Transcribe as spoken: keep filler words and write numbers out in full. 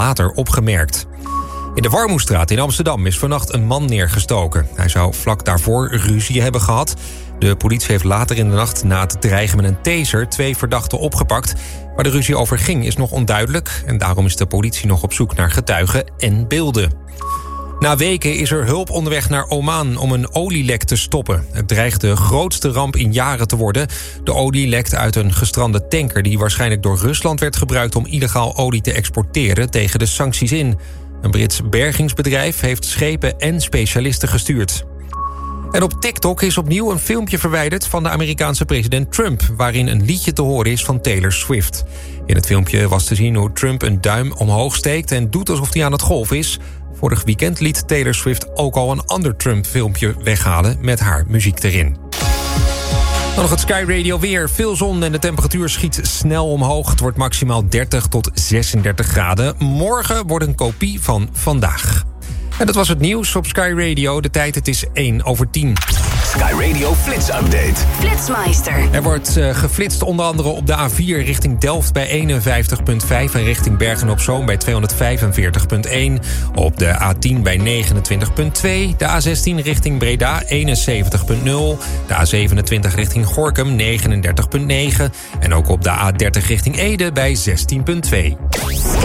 later opgemerkt. In de Warmoestraat in Amsterdam is vannacht een man neergestoken. Hij zou vlak daarvoor ruzie hebben gehad. De politie heeft later in de nacht na het dreigen met een taser twee verdachten opgepakt. Waar de ruzie over ging is nog onduidelijk en daarom is de politie nog op zoek naar getuigen en beelden. Na weken is er hulp onderweg naar Oman om een olielek te stoppen. Het dreigt de grootste ramp in jaren te worden. De olie lekt uit een gestrande tanker die waarschijnlijk door Rusland werd gebruikt om illegaal olie te exporteren tegen de sancties in. Een Brits bergingsbedrijf heeft schepen en specialisten gestuurd. En op TikTok is opnieuw een filmpje verwijderd van de Amerikaanse president Trump, waarin een liedje te horen is van Taylor Swift. In het filmpje was te zien hoe Trump een duim omhoog steekt en doet alsof hij aan het golven is. Vorig weekend liet Taylor Swift ook al een ander Trump-filmpje weghalen met haar muziek erin. Dan nog het Sky Radio weer. Veel zon en de temperatuur schiet snel omhoog. Het wordt maximaal dertig tot zesendertig graden. Morgen wordt een kopie van vandaag. En dat was het nieuws op Sky Radio. De tijd, het is één over tien. Sky Radio Flits Update. Flitsmeister. Er wordt uh, geflitst onder andere op de A vier richting Delft bij eenenvijftig komma vijf... en richting Bergen-op-Zoom bij tweehonderdvijfenveertig komma één. Op de A tien bij negenentwintig komma twee. De A zestien richting Breda eenenzeventig komma nul. De A zevenentwintig richting Gorinchem negenendertig komma negen. En ook op de A dertig richting Ede bij zestien komma twee.